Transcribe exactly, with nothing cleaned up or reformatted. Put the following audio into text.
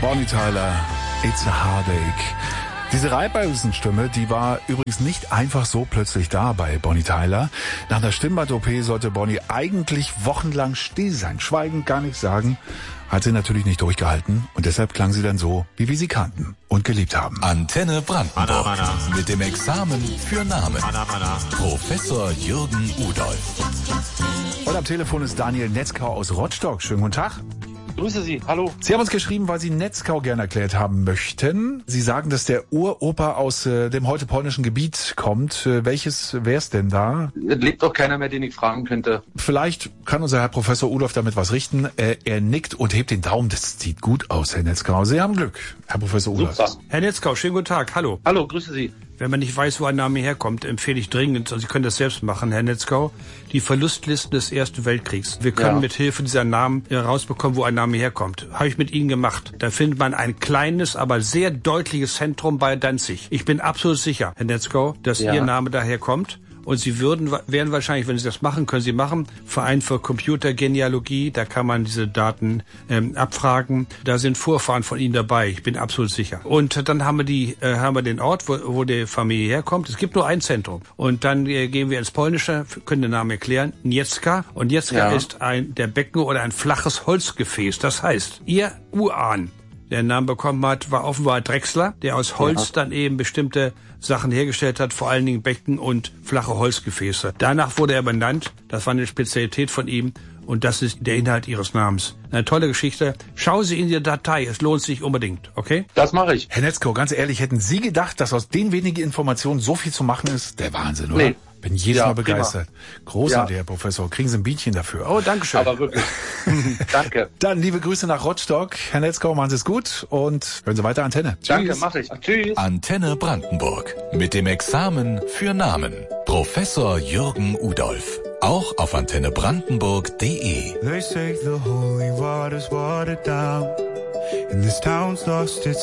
Bonnie Tyler, It's a Heartache. Diese Reibeisenstimme, die war übrigens nicht einfach so plötzlich da bei Bonnie Tyler. Nach einer Stimmband-O P sollte Bonnie eigentlich wochenlang still sein, schweigen, gar nichts sagen. Hat sie natürlich nicht durchgehalten und deshalb klang sie dann so, wie wir sie kannten und geliebt haben. Antenne Brandenburg. Mana, mana. Mit dem Examen für Namen. Mana, mana. Professor Jürgen Udolf. Und am Telefon ist Daniel Netzkau aus Rostock. Schönen guten Tag. Grüße Sie, hallo. Sie haben uns geschrieben, weil Sie Netzkau gerne erklärt haben möchten. Sie sagen, dass der Uropa aus äh, dem heute polnischen Gebiet kommt. Äh, welches wär's denn da? Es lebt doch keiner mehr, den ich fragen könnte. Vielleicht kann unser Herr Professor Udolf damit was richten. Äh, er nickt und hebt den Daumen. Das sieht gut aus, Herr Netzkau. Sie haben Glück, Herr Professor Udolf. Super. Herr Netzkau, schönen guten Tag. Hallo. Hallo, grüße Sie. Wenn man nicht weiß, wo ein Name herkommt, empfehle ich dringend, und Sie können das selbst machen, Herr Netzkau, die Verlustlisten des Ersten Weltkriegs. Wir können Ja. mit Hilfe dieser Namen herausbekommen, wo ein Name herkommt. Habe ich mit Ihnen gemacht. Da findet man ein kleines, aber sehr deutliches Zentrum bei Danzig. Ich bin absolut sicher, Herr Netzkau, dass Ja. Ihr Name daher kommt. Und Sie würden, werden wahrscheinlich, wenn Sie das machen, können Sie machen, Verein für Computergenealogie, da kann man diese Daten ähm, abfragen. Da sind Vorfahren von Ihnen dabei, ich bin absolut sicher. Und dann haben wir die, äh, haben wir den Ort, wo, wo die Familie herkommt. Es gibt nur ein Zentrum. Und dann äh, gehen wir ins Polnische, können den Namen erklären, Niecka. Und Niecka Ja. ist ein, der Becken oder ein flaches Holzgefäß. Das heißt, Ihr Urahn, der einen Namen bekommen hat, war offenbar Drechsler, der aus Holz dann eben bestimmte Sachen hergestellt hat, vor allen Dingen Becken und flache Holzgefäße. Danach wurde er benannt, das war eine Spezialität von ihm und das ist der Inhalt Ihres Namens. Eine tolle Geschichte. Schauen Sie in die Datei, es lohnt sich unbedingt, okay? Das mache ich. Herr Netzkau, ganz ehrlich, hätten Sie gedacht, dass aus den wenigen Informationen so viel zu machen ist? Der Wahnsinn, oder? Nee. Bin jedes Ja, Mal begeistert. Großartig, Ja. Herr Professor. Kriegen Sie ein Bienchen dafür. Oh, danke schön. Aber wirklich. Danke. Dann liebe Grüße nach Rostock. Herr Netzkau, machen Sie es gut und hören Sie weiter Antenne. Danke, Tschüss. mache ich. Tschüss. Antenne Brandenburg. Mit dem Examen für Namen. Professor Jürgen Udolf. Auch auf antenne brandenburg punkt de. They say the holy water's watered down, and this town's lost its